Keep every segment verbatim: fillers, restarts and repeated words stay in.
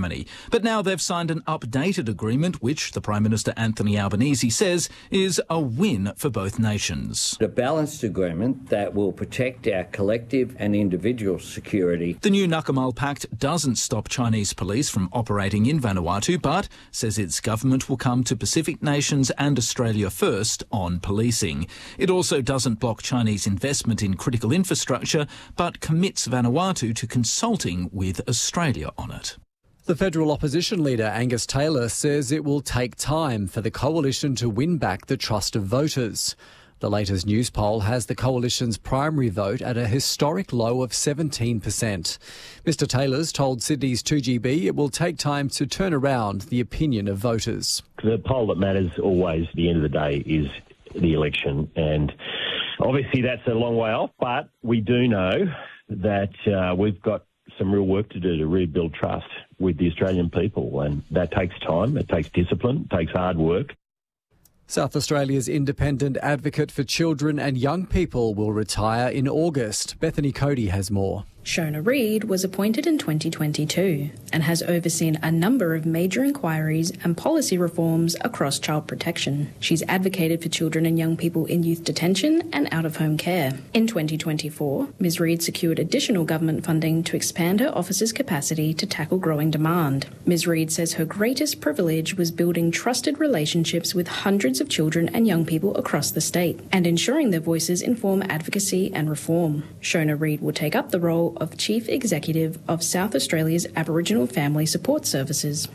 Germany. But now they've signed an updated agreement, which the Prime Minister Anthony Albanese says is a win for both nations. A balanced agreement that will protect our collective and individual security. The new Nakamal Pact doesn't stop Chinese police from operating in Vanuatu, but says its government will come to Pacific nations and Australia first on policing. It also doesn't block Chinese investment in critical infrastructure, but commits Vanuatu to consulting with Australia on it. The federal opposition leader Angus Taylor says it will take time for the coalition to win back the trust of voters. The latest news poll has the coalition's primary vote at a historic low of seventeen percent. Mister Taylor's told Sydney's two G B it will take time to turn around the opinion of voters. The poll that matters always at the end of the day is the election, and obviously that's a long way off, but we do know that uh, we've got some real work to do to rebuild trust with the Australian people, and that takes time, it takes discipline, it takes hard work. South Australia's independent advocate for children and young people will retire in August. Bethany Cody has more. Shona Reid was appointed in twenty twenty-two and has overseen a number of major inquiries and policy reforms across child protection. She's advocated for children and young people in youth detention and out-of-home care. In twenty twenty-four, Miz Reid secured additional government funding to expand her office's capacity to tackle growing demand. Miz Reid says her greatest privilege was building trusted relationships with hundreds of children and young people across the state and ensuring their voices inform advocacy and reform. Shona Reid will take up the role of Chief Executive of South Australia's Aboriginal Family Support Services.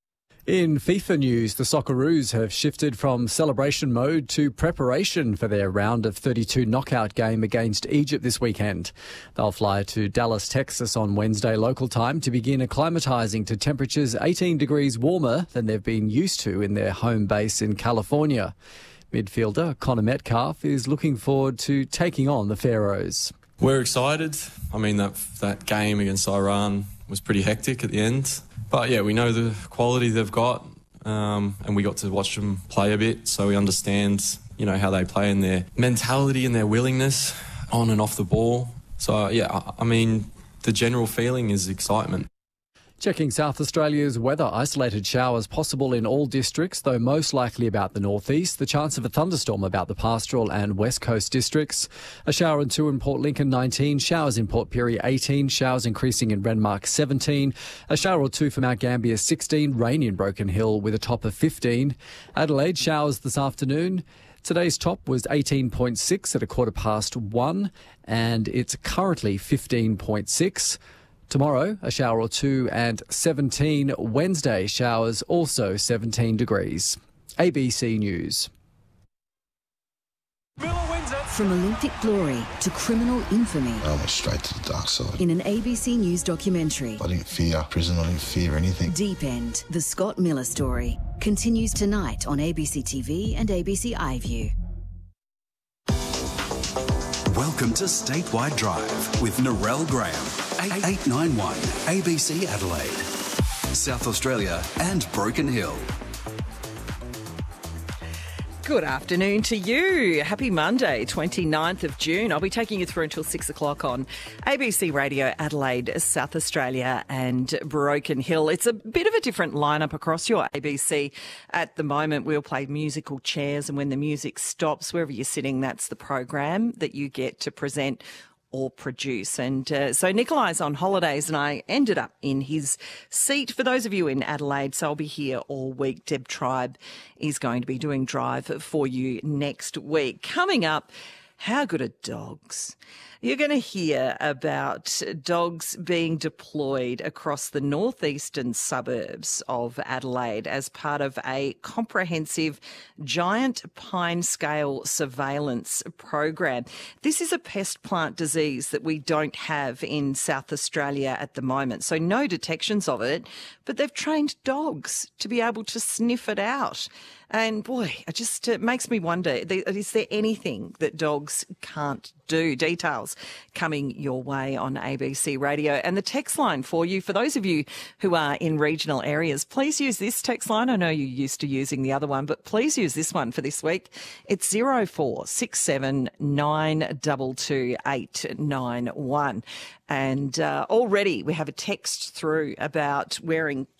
In FIFA news, the Socceroos have shifted from celebration mode to preparation for their round of thirty-two knockout game against Egypt this weekend. They'll fly to Dallas, Texas on Wednesday local time to begin acclimatising to temperatures eighteen degrees warmer than they've been used to in their home base in California. Midfielder Connor Metcalf is looking forward to taking on the Pharaohs. We're excited. I mean, that that game against Iran was pretty hectic at the end. But, yeah, we know the quality they've got, um, and we got to watch them play a bit, so we understand, you know, how they play and their mentality and their willingness on and off the ball. So, yeah, I, I mean, the general feeling is excitement. Checking South Australia's weather, isolated showers possible in all districts, though most likely about the northeast. The chance of a thunderstorm about the pastoral and west coast districts. A shower and two in Port Lincoln, nineteen. Showers in Port Pirie, eighteen. Showers increasing in Renmark, seventeen. A shower or two for Mount Gambier, sixteen. Rain in Broken Hill with a top of fifteen. Adelaide, showers this afternoon. Today's top was eighteen point six at a quarter past one, and it's currently fifteen point six. Tomorrow, a shower or two and seventeen. Wednesday, showers also seventeen degrees. A B C News. From Olympic glory to criminal infamy. I went straight to the dark side. In an A B C News documentary. I didn't fear prison, I didn't fear anything. Deep End, the Scott Miller story, continues tonight on A B C T V and A B C iView. Welcome to Statewide Drive with Narelle Graham, eight ninety-one A B C Adelaide, South Australia and Broken Hill. Good afternoon to you. Happy Monday, twenty-ninth of June. I'll be taking you through until six o'clock on A B C Radio Adelaide, South Australia and Broken Hill. It's a bit of a different lineup across your A B C at the moment. We'll play musical chairs, and when the music stops, wherever you're sitting, that's the program that you get to present or produce. And uh, so Nikolai's on holidays and I ended up in his seat. For those of you in Adelaide, so I'll be here all week. Deb Tribe is going to be doing Drive for you next week. Coming up, how good are dogs? You're going to hear about dogs being deployed across the northeastern suburbs of Adelaide as part of a comprehensive giant pine scale surveillance program. This is a pest plant disease that we don't have in South Australia at the moment, so no detections of it, but they've trained dogs to be able to sniff it out. And boy, it just it makes me wonder, is there anything that dogs can't do? Details coming your way on A B C Radio. And the text line for you, for those of you who are in regional areas, please use this text line. I know you're used to using the other one, but please use this one for this week. It's zero four six seven nine two two eight nine one. And uh, already we have a text through about wearing